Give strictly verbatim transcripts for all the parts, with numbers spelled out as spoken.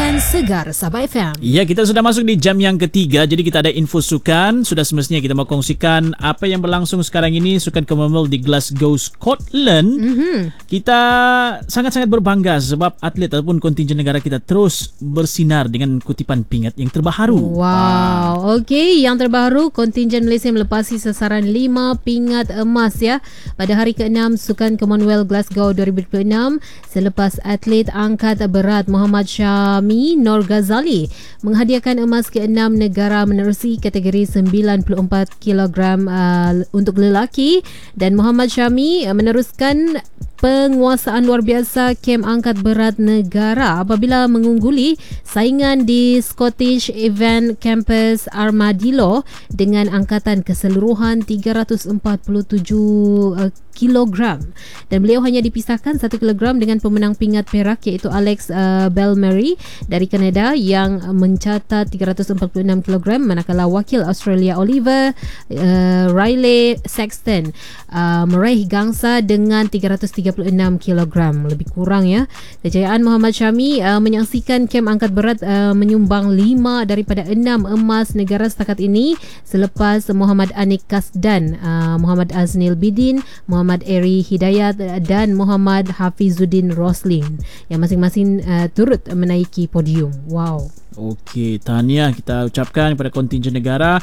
Sukan Segar Sabah F M. Ya, kita sudah masuk di jam yang ketiga. Jadi kita ada info sukan. Sudah semestinya kita mau kongsikan apa yang berlangsung sekarang ini. Sukan Commonwealth di Glasgow, Scotland. Mm-hmm. Kita sangat-sangat berbangga sebab atlet ataupun kontingen negara kita terus bersinar dengan kutipan pingat yang terbaru. Wow. Ah. Okey, yang terbaru kontingen Malaysia melepasi sasaran lima pingat emas ya pada hari keenam Sukan Commonwealth Glasgow dua ribu dua puluh enam selepas atlet angkat berat Muhammad Syami Nur Ghazali menghadiahkan emas keenam negara menerusi kategori sembilan puluh empat kilogram uh, untuk lelaki, dan Muhammad Syami uh, meneruskan penguasaan luar biasa kem angkat berat negara apabila mengungguli saingan di Scottish Event Campus Armadillo dengan angkatan keseluruhan tiga ratus empat puluh tujuh uh, kilogram, dan beliau hanya dipisahkan satu kilogram dengan pemenang pingat perak iaitu Alex uh, Belmary dari Kanada yang mencatat tiga ratus empat puluh enam kilogram, manakala wakil Australia Oliver uh, Riley Sexton uh, meraih gangsa dengan tiga ratus tiga puluh enam kilogram, lebih kurang ya. Kejayaan Muhammad Syami uh, menyaksikan kem angkat berat uh, menyumbang lima daripada enam emas negara setakat ini selepas Muhammad Anik Kasdan, uh, Muhammad Aznil Bidin, Muhammad Eri Hidayat dan Muhammad Hafizuddin Roslin yang masing-masing uh, turut menaiki podium. Wow. Okey, tahniah kita ucapkan kepada kontingen negara.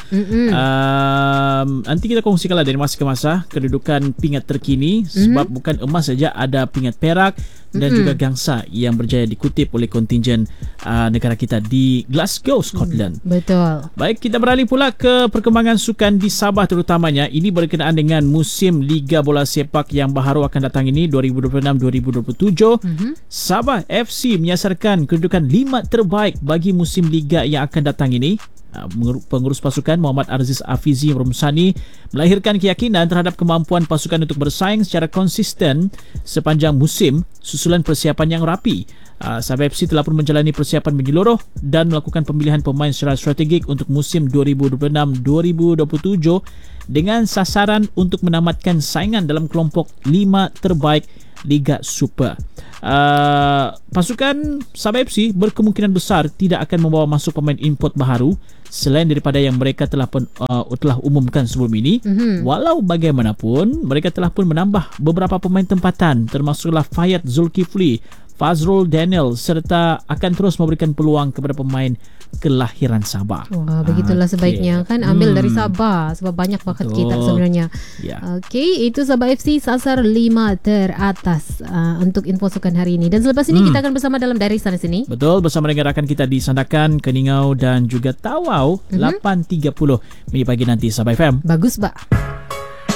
Um, nanti kita kongsikanlah dari masa ke masa kedudukan pingat terkini, sebab Mm-mm. bukan emas saja, ada pingat perak dan Mm-mm. juga gangsa yang berjaya dikutip oleh kontingen uh, negara kita di Glasgow, Scotland. Mm, betul. Baik, kita beralih pula ke perkembangan sukan di Sabah terutamanya. Ini berkenaan dengan musim Liga Bola Sepak yang baharu akan datang ini dua ribu dua puluh enam dua ribu dua puluh tujuh. Mm-hmm. Sabah F C menyasarkan kedudukan lima terbaik bagi musim Liga yang akan datang ini. Pengurus pasukan Muhammad Aziz Afizi Rumsani melahirkan keyakinan terhadap kemampuan pasukan untuk bersaing secara konsisten sepanjang musim susulan persiapan yang rapi. Uh, Sabah F C telah pun menjalani persiapan menyeluruh dan melakukan pemilihan pemain secara strategik untuk musim dua ribu dua puluh enam dua ribu dua puluh tujuh dengan sasaran untuk menamatkan saingan dalam kelompok lima terbaik Liga Super. Uh, pasukan Sabah F C berkemungkinan besar tidak akan membawa masuk pemain import baharu selain daripada yang mereka telah pun, uh, telah umumkan sebelum ini. Mm-hmm. Walau bagaimanapun, mereka telah pun menambah beberapa pemain tempatan, termasuklah Fayad Zulkifli, Fazrul Daniel, serta akan terus memberikan peluang kepada pemain kelahiran Sabah. Wah, begitulah okay. Sebaiknya kan ambil hmm. dari Sabah sebab banyak bakat Betul. kita sebenarnya. Ya. Okey, itu Sabah F C sasar lima teratas uh, untuk info sukan hari ini. Dan selepas ini hmm. kita akan bersama dalam Dari Sana Sini. Betul, bersama dengan rakan kita di Sandakan, Keningau dan juga Tawau. mm-hmm. lapan tiga puluh pagi nanti Sabah F M. Bagus, Pak.